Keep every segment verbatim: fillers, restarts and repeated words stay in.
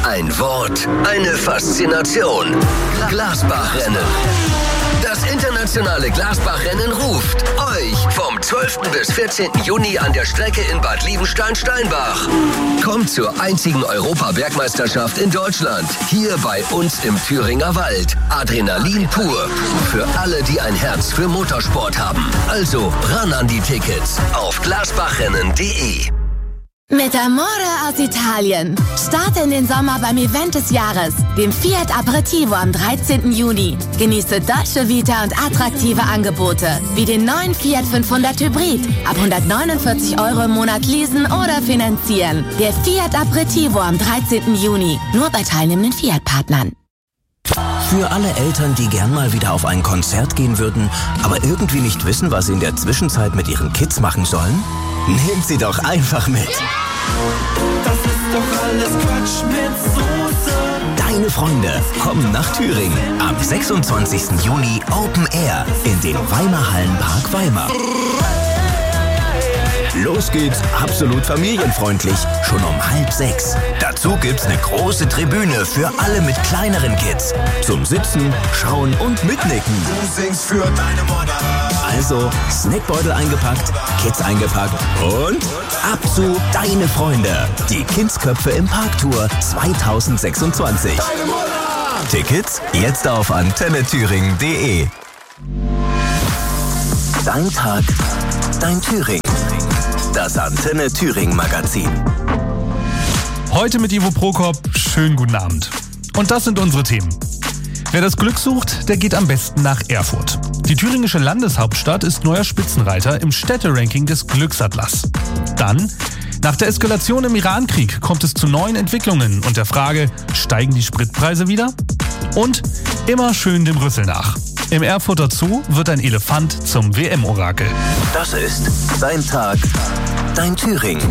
Ein Wort, eine Faszination. Glasbachrennen. Das internationale Glasbachrennen ruft euch vom zwölften bis vierzehnten Juni an der Strecke in Bad Liebenstein-Steinbach. Kommt zur einzigen Europabergmeisterschaft in Deutschland. Hier bei uns im Thüringer Wald. Adrenalin pur. Für alle, die ein Herz für Motorsport haben. Also ran an die Tickets auf glasbachrennen punkt de. Mit Amore aus Italien. Starte in den Sommer beim Event des Jahres, dem Fiat Aperitivo am dreizehnten Juni. Genieße Dolce Vita und attraktive Angebote, wie den neuen Fiat fünfhundert Hybrid. Ab hundertneunundvierzig Euro im Monat leasen oder finanzieren. Der Fiat Aperitivo am dreizehnten Juni. Nur bei teilnehmenden Fiat-Partnern. Für alle Eltern, die gern mal wieder auf ein Konzert gehen würden, aber irgendwie nicht wissen, was sie in der Zwischenzeit mit ihren Kids machen sollen? Nehmt sie doch einfach mit. Das ist doch alles Quatsch mit Soße. Deine Freunde kommen nach Thüringen am sechsundzwanzigsten Juni Open Air in den Weimar Hallenpark Weimar. Los geht's, absolut familienfreundlich, schon um halb sechs. Dazu gibt's eine große Tribüne für alle mit kleineren Kids. Zum Sitzen, Schauen und Mitnicken. Du singst für deine Mutter. Also, Snackbeutel eingepackt, Kids eingepackt und ab zu Deine Freunde. Die Kindsköpfe im Parktour zweitausendsechsundzwanzig. Deine Mutter! Tickets jetzt auf antenne thüringen punkt de. Dein Tag, dein Thüringen. Das Antenne Thüringen Magazin. Heute mit Ivo Prokop. Schönen guten Abend. Und das sind unsere Themen. Wer das Glück sucht, der geht am besten nach Erfurt. Die thüringische Landeshauptstadt ist neuer Spitzenreiter im Städteranking des Glücksatlas. Dann, nach der Eskalation im Iran-Krieg kommt es zu neuen Entwicklungen und der Frage, steigen die Spritpreise wieder? Und immer schön dem Rüssel nach. Im Erfurter Zoo wird ein Elefant zum W M-Orakel. Das ist Dein Tag, dein Thüringen.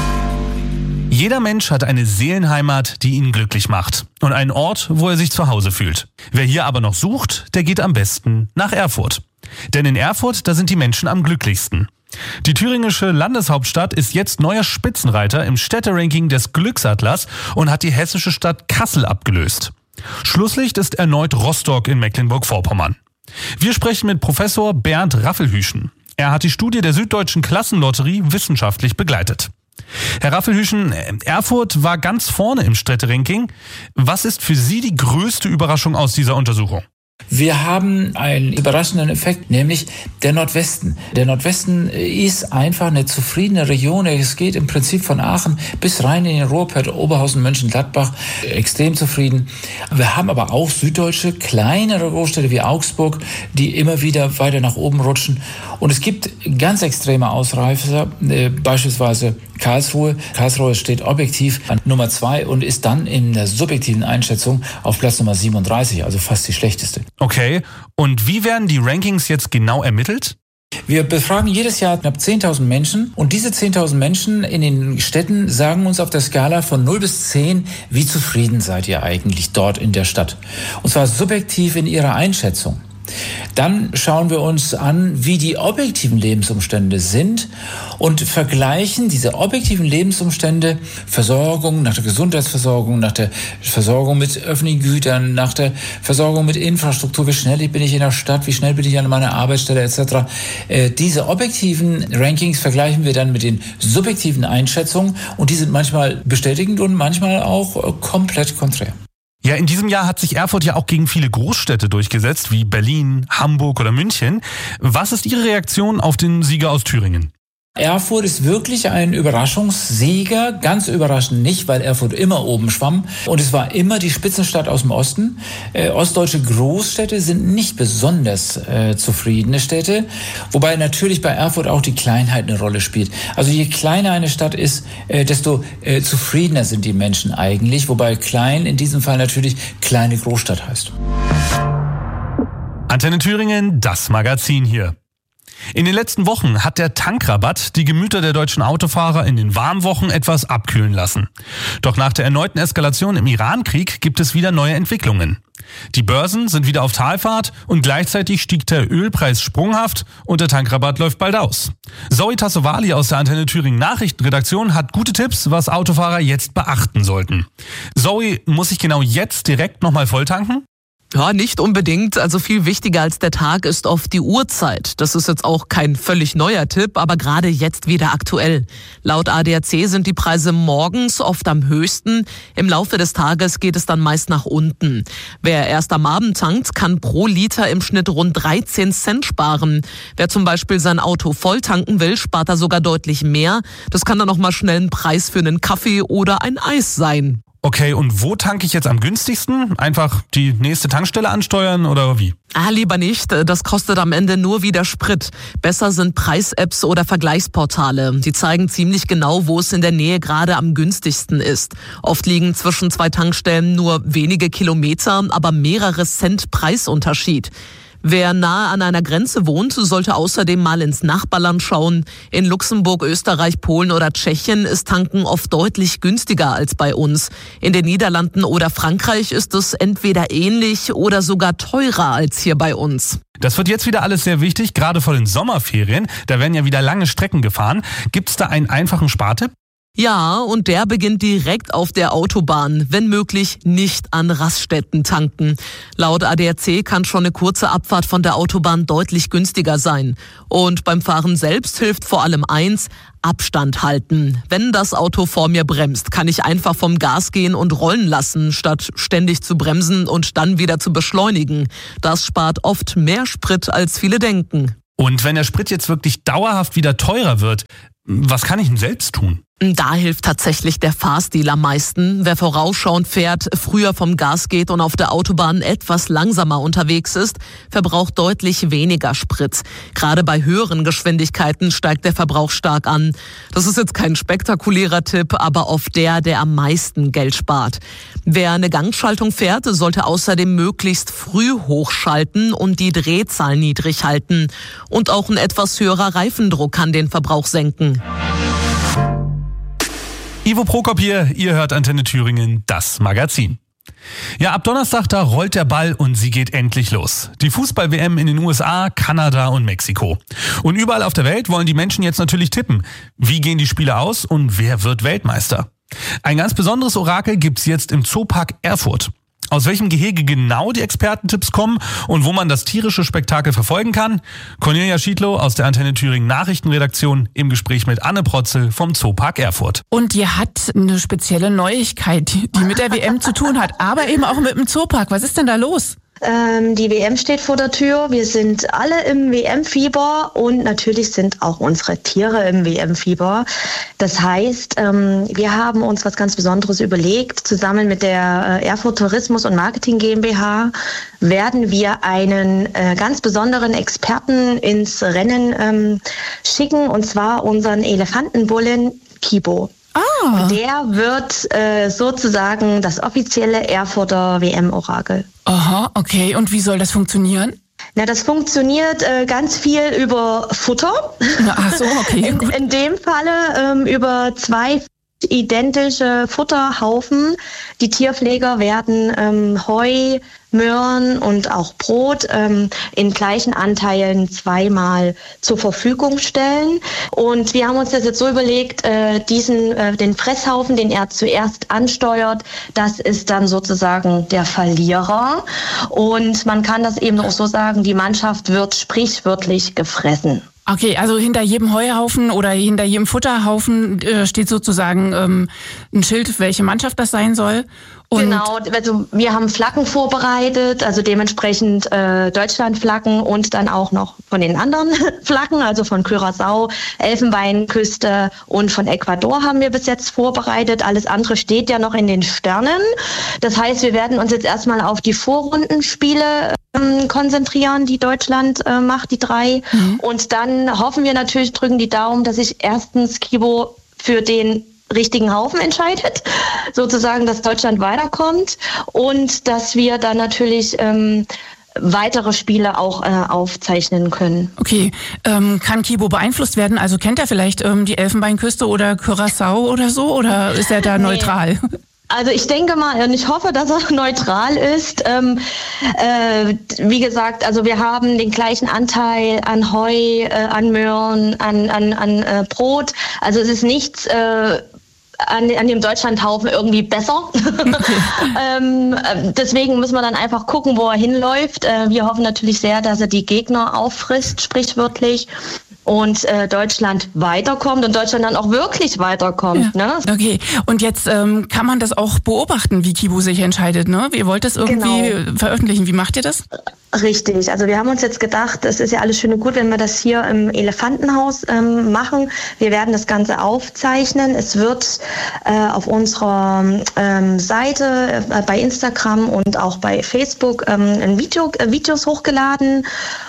Jeder Mensch hat eine Seelenheimat, die ihn glücklich macht. Und einen Ort, wo er sich zu Hause fühlt. Wer hier aber noch sucht, der geht am besten nach Erfurt. Denn in Erfurt, da sind die Menschen am glücklichsten. Die thüringische Landeshauptstadt ist jetzt neuer Spitzenreiter im Städteranking des Glücksatlas und hat die hessische Stadt Kassel abgelöst. Schlusslicht ist erneut Rostock in Mecklenburg-Vorpommern. Wir sprechen mit Professor Bernd Raffelhüschen. Er hat die Studie der Süddeutschen Klassenlotterie wissenschaftlich begleitet. Herr Raffelhüschen, Erfurt war ganz vorne im Städteranking. Was ist für Sie die größte Überraschung aus dieser Untersuchung? Wir haben einen überraschenden Effekt, nämlich der Nordwesten. Der Nordwesten ist einfach eine zufriedene Region. Es geht im Prinzip von Aachen bis rein in den Ruhrpott, Oberhausen, Mönchengladbach, extrem zufrieden. Wir haben aber auch süddeutsche, kleinere Großstädte wie Augsburg, die immer wieder weiter nach oben rutschen. Und es gibt ganz extreme Ausreißer, äh, beispielsweise Karlsruhe. Karlsruhe steht objektiv an Nummer zwei und ist dann in der subjektiven Einschätzung auf Platz Nummer siebenunddreißig, also fast die schlechteste. Okay, und wie werden die Rankings jetzt genau ermittelt? Wir befragen jedes Jahr knapp zehntausend Menschen und diese zehntausend Menschen in den Städten sagen uns auf der Skala von null bis zehn, wie zufrieden seid ihr eigentlich dort in der Stadt? Und zwar subjektiv in ihrer Einschätzung. Dann schauen wir uns an, wie die objektiven Lebensumstände sind und vergleichen diese objektiven Lebensumstände, Versorgung, nach der Gesundheitsversorgung, nach der Versorgung mit öffentlichen Gütern, nach der Versorgung mit Infrastruktur, wie schnell bin ich in der Stadt, wie schnell bin ich an meiner Arbeitsstelle et cetera. Äh, diese objektiven Rankings vergleichen wir dann mit den subjektiven Einschätzungen und die sind manchmal bestätigend und manchmal auch äh, komplett konträr. Ja, in diesem Jahr hat sich Erfurt ja auch gegen viele Großstädte durchgesetzt, wie Berlin, Hamburg oder München. Was ist Ihre Reaktion auf den Sieger aus Thüringen? Erfurt ist wirklich ein Überraschungssieger, ganz überraschend nicht, weil Erfurt immer oben schwamm und es war immer die Spitzenstadt aus dem Osten. Äh, ostdeutsche Großstädte sind nicht besonders äh, zufriedene Städte, wobei natürlich bei Erfurt auch die Kleinheit eine Rolle spielt. Also je kleiner eine Stadt ist, äh, desto äh, zufriedener sind die Menschen eigentlich, wobei klein in diesem Fall natürlich kleine Großstadt heißt. Antenne Thüringen, das Magazin hier. In den letzten Wochen hat der Tankrabatt die Gemüter der deutschen Autofahrer in den Warmwochen etwas abkühlen lassen. Doch nach der erneuten Eskalation im Iran-Krieg gibt es wieder neue Entwicklungen. Die Börsen sind wieder auf Talfahrt und gleichzeitig stieg der Ölpreis sprunghaft und der Tankrabatt läuft bald aus. Zoe Tassovali aus der Antenne Thüringen Nachrichtenredaktion hat gute Tipps, was Autofahrer jetzt beachten sollten. Zoe, muss ich genau jetzt direkt nochmal volltanken? Ja, nicht unbedingt. Also viel wichtiger als der Tag ist oft die Uhrzeit. Das ist jetzt auch kein völlig neuer Tipp, aber gerade jetzt wieder aktuell. Laut A D A C sind die Preise morgens oft am höchsten. Im Laufe des Tages geht es dann meist nach unten. Wer erst am Abend tankt, kann pro Liter im Schnitt rund dreizehn Cent sparen. Wer zum Beispiel sein Auto voll tanken will, spart da sogar deutlich mehr. Das kann dann noch mal schnell ein Preis für einen Kaffee oder ein Eis sein. Okay, und wo tanke ich jetzt am günstigsten? Einfach die nächste Tankstelle ansteuern oder wie? Ah, lieber nicht. Das kostet am Ende nur wieder Sprit. Besser sind Preis-Apps oder Vergleichsportale. Die zeigen ziemlich genau, wo es in der Nähe gerade am günstigsten ist. Oft liegen zwischen zwei Tankstellen nur wenige Kilometer, aber mehrere Cent Preisunterschied. Wer nahe an einer Grenze wohnt, sollte außerdem mal ins Nachbarland schauen. In Luxemburg, Österreich, Polen oder Tschechien ist Tanken oft deutlich günstiger als bei uns. In den Niederlanden oder Frankreich ist es entweder ähnlich oder sogar teurer als hier bei uns. Das wird jetzt wieder alles sehr wichtig, gerade vor den Sommerferien. Da werden ja wieder lange Strecken gefahren. Gibt es da einen einfachen Spartipp? Ja, und der beginnt direkt auf der Autobahn, wenn möglich nicht an Raststätten tanken. Laut A D A C kann schon eine kurze Abfahrt von der Autobahn deutlich günstiger sein. Und beim Fahren selbst hilft vor allem eins: Abstand halten. Wenn das Auto vor mir bremst, kann ich einfach vom Gas gehen und rollen lassen, statt ständig zu bremsen und dann wieder zu beschleunigen. Das spart oft mehr Sprit, als viele denken. Und wenn der Sprit jetzt wirklich dauerhaft wieder teurer wird, was kann ich denn selbst tun? Da hilft tatsächlich der Fahrstil am meisten. Wer vorausschauend fährt, früher vom Gas geht und auf der Autobahn etwas langsamer unterwegs ist, verbraucht deutlich weniger Sprit. Gerade bei höheren Geschwindigkeiten steigt der Verbrauch stark an. Das ist jetzt kein spektakulärer Tipp, aber oft der, der am meisten Geld spart. Wer eine Gangschaltung fährt, sollte außerdem möglichst früh hochschalten und die Drehzahl niedrig halten. Und auch ein etwas höherer Reifendruck kann den Verbrauch senken. Ivo Prokop hier, ihr hört Antenne Thüringen, das Magazin. Ja, ab Donnerstag, da rollt der Ball und sie geht endlich los. Die Fußball-W M in den U S A, Kanada und Mexiko. Und überall auf der Welt wollen die Menschen jetzt natürlich tippen. Wie gehen die Spiele aus und wer wird Weltmeister? Ein ganz besonderes Orakel gibt's jetzt im Zoopark Erfurt. Aus welchem Gehege genau die Expertentipps kommen und wo man das tierische Spektakel verfolgen kann? Cornelia Schiedlow aus der Antenne Thüringen Nachrichtenredaktion im Gespräch mit Anne Protzel vom Zoopark Erfurt. Und die hat eine spezielle Neuigkeit, die mit der W M zu tun hat, aber eben auch mit dem Zoopark. Was ist denn da los? Ähm, die W M steht vor der Tür. Wir sind alle im W M-Fieber und natürlich sind auch unsere Tiere im W M-Fieber. Das heißt, ähm, wir haben uns was ganz Besonderes überlegt. Zusammen mit der äh, Erfurt Tourismus und Marketing GmbH werden wir einen äh, ganz besonderen Experten ins Rennen ähm, schicken, und zwar unseren Elefantenbullen Kibo. Ah. Der wird äh, sozusagen das offizielle Erfurter W M-Orakel. Aha, okay. Und wie soll das funktionieren? Na, das funktioniert äh, ganz viel über Futter. Ach so, okay, in, gut. in dem Falle ähm, über zwei identische Futterhaufen. Die Tierpfleger werden ähm, Heu, Möhren und auch Brot ähm, in gleichen Anteilen zweimal zur Verfügung stellen. Und wir haben uns das jetzt so überlegt, äh, diesen äh, den Fresshaufen, den er zuerst ansteuert, das ist dann sozusagen der Verlierer. Und man kann das eben auch so sagen, die Mannschaft wird sprichwörtlich gefressen. Okay, also hinter jedem Heuhaufen oder hinter jedem Futterhaufen äh, steht sozusagen ähm, ein Schild, welche Mannschaft das sein soll. Und genau, also wir haben Flaggen vorbereitet, also dementsprechend äh, Deutschlandflaggen und dann auch noch von den anderen Flaggen, also von Curaçao, Elfenbeinküste und von Ecuador haben wir bis jetzt vorbereitet. Alles andere steht ja noch in den Sternen. Das heißt, wir werden uns jetzt erstmal auf die Vorrundenspiele ähm, konzentrieren, die Deutschland äh, macht, die drei. Mhm. Und dann hoffen wir natürlich, drücken die Daumen, dass sich erstens Kibo für den richtigen Haufen entscheidet, sozusagen, dass Deutschland weiterkommt und dass wir dann natürlich ähm, weitere Spiele auch äh, aufzeichnen können. Okay, ähm, kann Kibo beeinflusst werden? Also kennt er vielleicht ähm, die Elfenbeinküste oder Curaçao oder so? Oder ist er da nee. neutral? Also ich denke mal und ich hoffe, dass er neutral ist. Ähm, äh, wie gesagt, also wir haben den gleichen Anteil an Heu, äh, an Möhren, an, an, an äh, Brot. Also es ist nichts äh, an, an dem Deutschlandhaufen irgendwie besser. ähm, deswegen müssen wir dann einfach gucken, wo er hinläuft. Äh, wir hoffen natürlich sehr, dass er die Gegner auffrisst, sprichwörtlich. Und äh, Deutschland weiterkommt und Deutschland dann auch wirklich weiterkommt. Ja. Ne? Okay, und jetzt ähm, kann man das auch beobachten, wie Kibo sich entscheidet. Ne? Ihr wollt das irgendwie genau. veröffentlichen. Wie macht ihr das? Richtig, also wir haben uns jetzt gedacht, es ist ja alles schön und gut, wenn wir das hier im Elefantenhaus ähm, machen. Wir werden das Ganze aufzeichnen. Es wird äh, auf unserer ähm, Seite äh, bei Instagram und auch bei Facebook ähm, ein Video, äh, Videos hochgeladen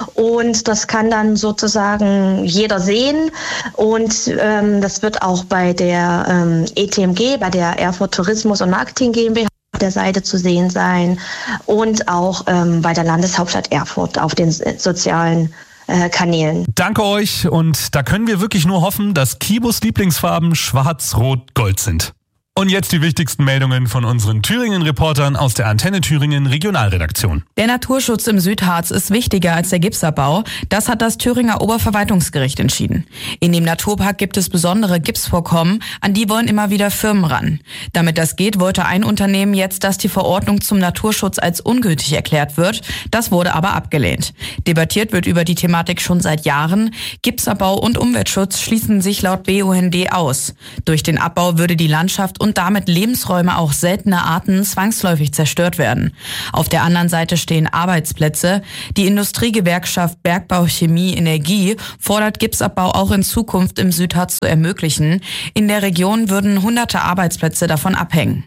und das kann dann sozusagen jeder sehen und ähm, das wird auch bei der ähm, E T M G, bei der Erfurt Tourismus und Marketing GmbH der Seite zu sehen sein und auch ähm, bei der Landeshauptstadt Erfurt auf den sozialen äh, Kanälen. Danke euch und da können wir wirklich nur hoffen, dass Kibos Lieblingsfarben schwarz, rot, gold sind. Und jetzt die wichtigsten Meldungen von unseren Thüringen-Reportern aus der Antenne Thüringen Regionalredaktion. Der Naturschutz im Südharz ist wichtiger als der Gipsabbau. Das hat das Thüringer Oberverwaltungsgericht entschieden. In dem Naturpark gibt es besondere Gipsvorkommen, an die wollen immer wieder Firmen ran. Damit das geht, wollte ein Unternehmen jetzt, dass die Verordnung zum Naturschutz als ungültig erklärt wird. Das wurde aber abgelehnt. Debattiert wird über die Thematik schon seit Jahren. Gipsabbau und Umweltschutz schließen sich laut B U N D aus. Durch den Abbau würde die Landschaft und damit Lebensräume auch seltener Arten zwangsläufig zerstört werden. Auf der anderen Seite stehen Arbeitsplätze. Die Industriegewerkschaft Bergbau, Chemie, Energie fordert Gipsabbau auch in Zukunft im Südharz zu ermöglichen. In der Region würden hunderte Arbeitsplätze davon abhängen.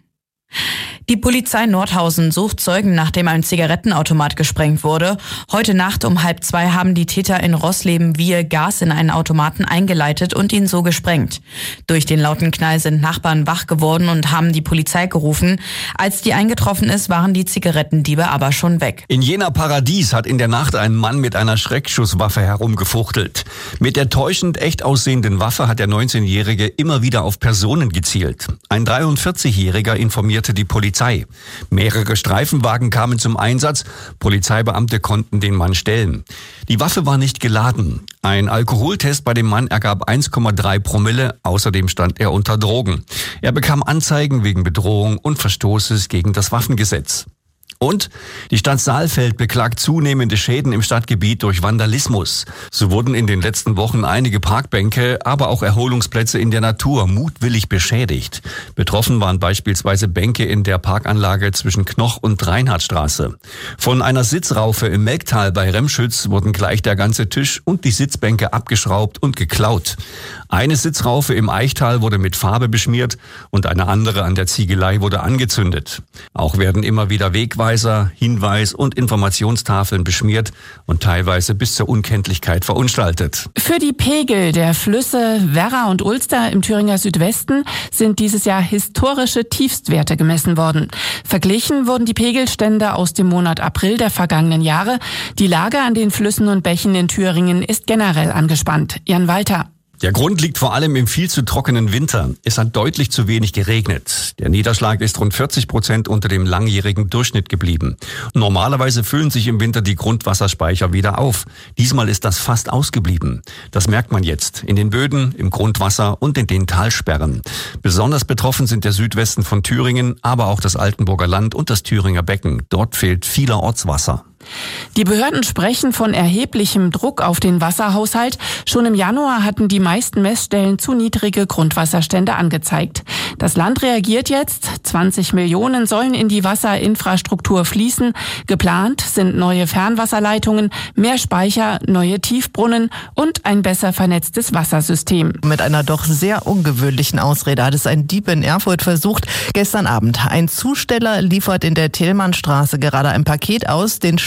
Die Polizei Nordhausen sucht Zeugen, nachdem ein Zigarettenautomat gesprengt wurde. Heute Nacht um halb zwei haben die Täter in Rossleben-Wiehe Gas in einen Automaten eingeleitet und ihn so gesprengt. Durch den lauten Knall sind Nachbarn wach geworden und haben die Polizei gerufen. Als die eingetroffen ist, waren die Zigarettendiebe aber schon weg. In Jena Paradies hat in der Nacht ein Mann mit einer Schreckschusswaffe herumgefuchtelt. Mit der täuschend echt aussehenden Waffe hat der neunzehnjährige immer wieder auf Personen gezielt. Ein dreiundvierzigjähriger informierte die Polizei. Mehrere Streifenwagen kamen zum Einsatz. Polizeibeamte konnten den Mann stellen. Die Waffe war nicht geladen. Ein Alkoholtest bei dem Mann ergab eins Komma drei Promille. Außerdem stand er unter Drogen. Er bekam Anzeigen wegen Bedrohung und Verstoßes gegen das Waffengesetz. Und die Stadt Saalfeld beklagt zunehmende Schäden im Stadtgebiet durch Vandalismus. So wurden in den letzten Wochen einige Parkbänke, aber auch Erholungsplätze in der Natur mutwillig beschädigt. Betroffen waren beispielsweise Bänke in der Parkanlage zwischen Knoch und Reinhardtstraße. Von einer Sitzraufe im Melktal bei Remschütz wurden gleich der ganze Tisch und die Sitzbänke abgeschraubt und geklaut. Eine Sitzraufe im Eichtal wurde mit Farbe beschmiert und eine andere an der Ziegelei wurde angezündet. Auch werden immer wieder Wegweiser, Hinweis- und Informationstafeln beschmiert und teilweise bis zur Unkenntlichkeit verunstaltet. Für die Pegel der Flüsse Werra und Ulster im Thüringer Südwesten sind dieses Jahr historische Tiefstwerte gemessen worden. Verglichen wurden die Pegelstände aus dem Monat April der vergangenen Jahre. Die Lage an den Flüssen und Bächen in Thüringen ist generell angespannt. Jan Walter. Der Grund liegt vor allem im viel zu trockenen Winter. Es hat deutlich zu wenig geregnet. Der Niederschlag ist rund vierzig Prozent unter dem langjährigen Durchschnitt geblieben. Normalerweise füllen sich im Winter die Grundwasserspeicher wieder auf. Diesmal ist das fast ausgeblieben. Das merkt man jetzt in den Böden, im Grundwasser und in den Talsperren. Besonders betroffen sind der Südwesten von Thüringen, aber auch das Altenburger Land und das Thüringer Becken. Dort fehlt vielerorts Wasser. Die Behörden sprechen von erheblichem Druck auf den Wasserhaushalt. Schon im Januar hatten die meisten Messstellen zu niedrige Grundwasserstände angezeigt. Das Land reagiert jetzt. zwanzig Millionen sollen in die Wasserinfrastruktur fließen. Geplant sind neue Fernwasserleitungen, mehr Speicher, neue Tiefbrunnen und ein besser vernetztes Wassersystem. Mit einer doch sehr ungewöhnlichen Ausrede hat es ein Dieb in Erfurt versucht. Gestern Abend. Ein Zusteller liefert in der Tillmannstraße gerade ein Paket aus. Den Schlüssel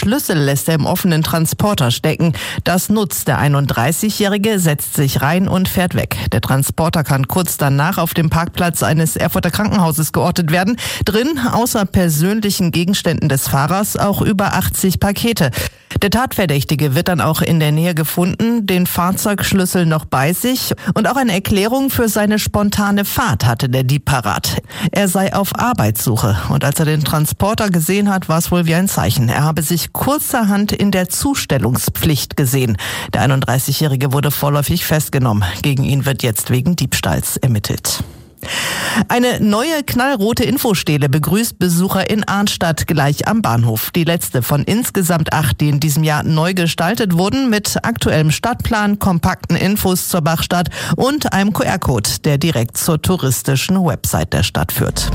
Schlüssel lässt er im offenen Transporter stecken. Das nutzt der einunddreißigjährige, setzt sich rein und fährt weg. Der Transporter kann kurz danach auf dem Parkplatz eines Erfurter Krankenhauses geortet werden. Drin, außer persönlichen Gegenständen des Fahrers, auch über achtzig Pakete. Der Tatverdächtige wird dann auch in der Nähe gefunden, den Fahrzeugschlüssel noch bei sich und auch eine Erklärung für seine spontane Fahrt hatte der Dieb parat. Er sei auf Arbeitssuche und als er den Transporter gesehen hat, war es wohl wie ein Zeichen. Er habe sich kurzerhand in der Zustellungspflicht gesehen. Der einunddreißigjährige wurde vorläufig festgenommen. Gegen ihn wird jetzt wegen Diebstahls ermittelt. Eine neue knallrote Infostele begrüßt Besucher in Arnstadt gleich am Bahnhof. Die letzte von insgesamt acht, die in diesem Jahr neu gestaltet wurden, mit aktuellem Stadtplan, kompakten Infos zur Bachstadt und einem Q R-Code, der direkt zur touristischen Website der Stadt führt.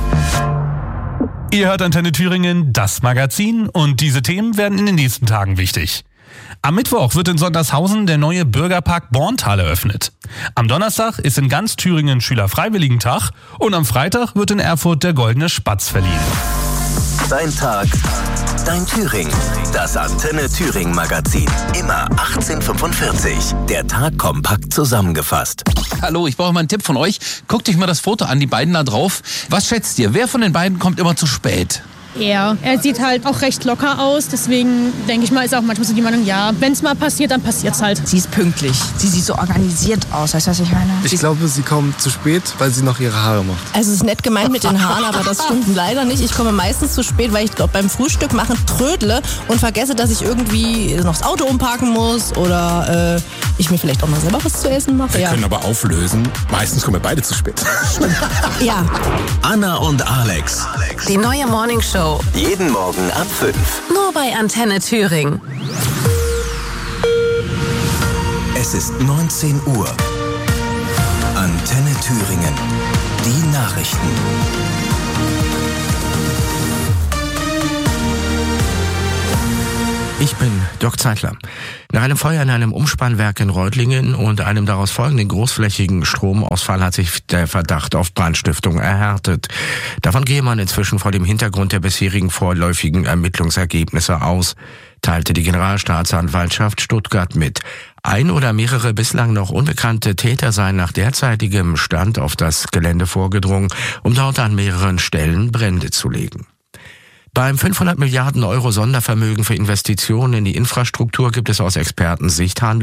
Ihr hört Antenne Thüringen, das Magazin, und diese Themen werden in den nächsten Tagen wichtig. Am Mittwoch wird in Sondershausen der neue Bürgerpark Borntal eröffnet. Am Donnerstag ist in ganz Thüringen Schülerfreiwilligentag und am Freitag wird in Erfurt der Goldene Spatz verliehen. Dein Tag, dein Thüringen. Das Antenne Thüringen Magazin. Immer achtzehn Uhr fünfundvierzig. Der Tag kompakt zusammengefasst. Hallo, ich brauche mal einen Tipp von euch. Guckt euch mal das Foto an, die beiden da drauf. Was schätzt ihr? Wer von den beiden kommt immer zu spät? Er. Er sieht halt auch recht locker aus, deswegen denke ich mal, ist auch manchmal so die Meinung, ja, wenn es mal passiert, dann passiert's halt. Sie ist pünktlich. Sie sieht so organisiert aus, weißt du, was ich meine? Ich glaube, sie kommt zu spät, weil sie noch ihre Haare macht. Also es ist nett gemeint mit den Haaren, aber das stimmt leider nicht. Ich komme meistens zu spät, weil ich glaube beim Frühstück machen trödle und vergesse, dass ich irgendwie noch das Auto umparken muss oder äh, ich mir vielleicht auch mal selber was zu essen mache. Wir ja. können aber auflösen, meistens kommen wir beide zu spät. Ja. Anna und Alex. Die neue Morning Show. Jeden Morgen ab fünf. Nur bei Antenne Thüringen. Es ist neunzehn Uhr. Antenne Thüringen. Die Nachrichten. Ich bin Dirk Zeitler. Nach einem Feuer in einem Umspannwerk in Reutlingen und einem daraus folgenden großflächigen Stromausfall hat sich der Verdacht auf Brandstiftung erhärtet. Davon gehe man inzwischen vor dem Hintergrund der bisherigen vorläufigen Ermittlungsergebnisse aus, teilte die Generalstaatsanwaltschaft Stuttgart mit. Ein oder mehrere bislang noch unbekannte Täter seien nach derzeitigem Stand auf das Gelände vorgedrungen, um dort an mehreren Stellen Brände zu legen. Beim fünfhundert Milliarden Euro Sondervermögen für Investitionen in die Infrastruktur gibt es aus Expertensicht Handlungsbedarf.